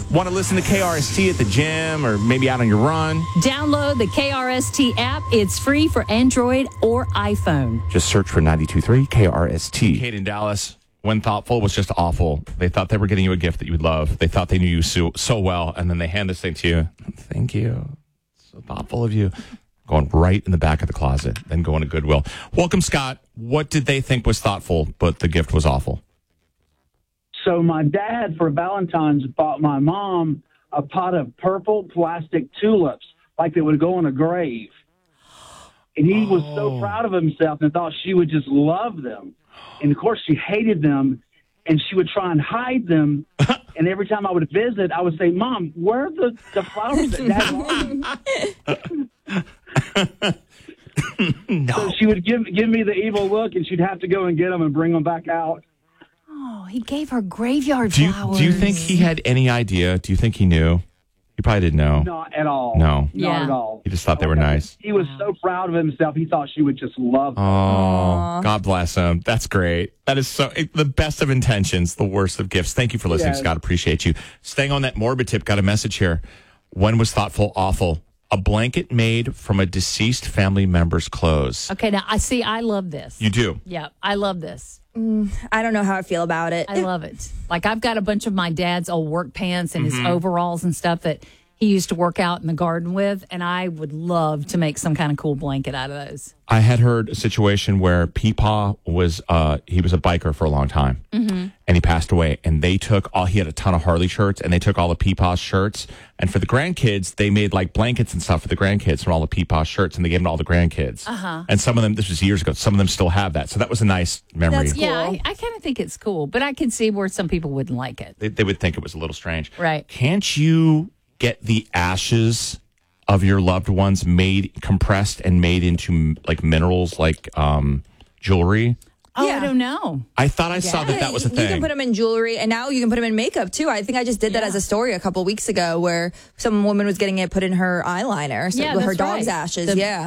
Want to listen to KRST at the gym or maybe out on your run? Download the KRST app. It's free for Android or iPhone. Just search for 92.3 KRST. Kate in Dallas, when thoughtful was just awful. They thought they were getting you a gift that you would love. They thought they knew you so well, and then they hand this thing to you. Thank you. So thoughtful of you. Going right in the back of the closet, then going to Goodwill. Welcome, Scott. What did they think was thoughtful, but the gift was awful? So my dad, for Valentine's, bought my mom a pot of purple plastic tulips, like they would go on a grave. And he was so proud of himself and thought she would just love them. And, of course, she hated them, and she would try and hide them. And every time I would visit, I would say, Mom, where are the flowers that Dad bought? No. So she would give me the evil look, and she'd have to go and get them and bring them back out. Oh, he gave her graveyard Do flowers. you think he had any idea? Do you think he knew? He probably didn't know. Not at all. No. Not at all. He just thought they were nice. He was so proud of himself, he thought she would just love them. Oh, God bless him. That's great. That is the best of intentions, the worst of gifts. Thank you for listening, Yes. Scott. Appreciate you. Staying on that morbid tip, got a message here. When was thoughtful awful? A blanket made from a deceased family member's clothes. Okay, now I love this. You do? Yeah, I love this. I don't know how I feel about it. I love it. Like, I've got a bunch of my dad's old work pants and Mm-hmm. his overalls and stuff that he used to work out in the garden with, and I would love to make some kind of cool blanket out of those. I had heard a situation where Peepaw was, he was a biker for a long time, and he passed away, and they took he had a ton of Harley shirts, and they took all the Peepaw's shirts, and for the grandkids, they made like blankets and stuff for the grandkids from all the Peepaw shirts, and they gave them to all the grandkids. And some of them, this was years ago, some of them still have that, so that was a nice memory. That's cool. Yeah, I kind of think it's cool, but I can see where some people wouldn't like it. They would think it was a little strange. Right. Can't you get the ashes of your loved ones compressed and made into like minerals, like jewelry? Oh, Yeah. I don't know. I thought I saw that was a thing. You can put them in jewelry, and now you can put them in makeup, too. I think I just did that as a story a couple weeks ago where some woman was getting it put in her eyeliner, so Yeah, with her that's dog's right. ashes. The- Yeah.